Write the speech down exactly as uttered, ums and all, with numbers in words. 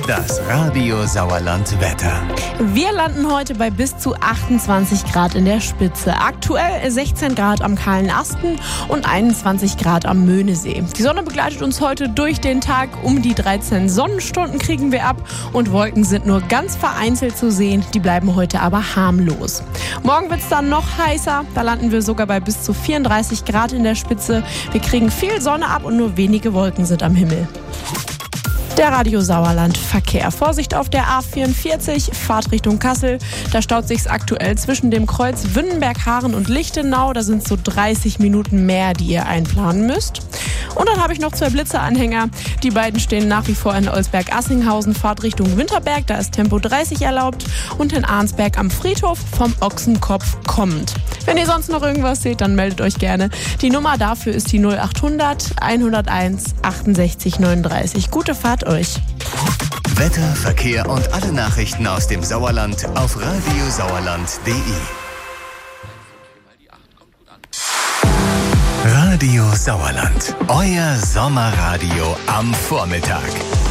Das Radio Sauerland Wetter. Wir landen heute bei bis zu achtundzwanzig Grad in der Spitze. Aktuell sechzehn Grad am Kahlen Asten und einundzwanzig Grad am Möhnesee. Die Sonne begleitet uns heute durch den Tag. Um die dreizehn Sonnenstunden kriegen wir ab und Wolken sind nur ganz vereinzelt zu sehen. Die bleiben heute aber harmlos. Morgen wird es dann noch heißer. Da landen wir sogar bei bis zu vierunddreißig Grad in der Spitze. Wir kriegen viel Sonne ab und nur wenige Wolken sind am Himmel. Der Radio Sauerland Verkehr. Vorsicht auf der A vierundvierzig, Fahrt Richtung Kassel. Da staut sich's aktuell zwischen dem Kreuz Wünnenberg-Haaren und Lichtenau. Da sind so dreißig Minuten mehr, die ihr einplanen müsst. Und dann habe ich noch zwei Blitzeranhänger. Die beiden stehen nach wie vor in Olsberg-Assinghausen, Fahrt Richtung Winterberg. Da ist Tempo dreißig erlaubt. Und in Arnsberg am Friedhof vom Ochsenkopf kommend. Wenn ihr sonst noch irgendwas seht, dann meldet euch gerne. Die Nummer dafür ist die null achthundert hunderteins achtundsechzig neununddreißig. Gute Fahrt euch. Wetter, Verkehr und alle Nachrichten aus dem Sauerland auf radiosauerland punkt de. Radio Sauerland, euer Sommerradio am Vormittag.